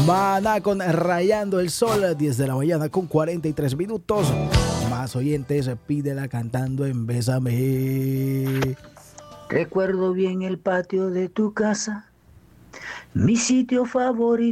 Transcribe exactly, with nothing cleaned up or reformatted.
Maná con Rayando el Sol, diez de la mañana con cuarenta y tres minutos. Más oyentes, pídela cantando en Bésame. Recuerdo bien el patio de tu casa, mi sitio favorito.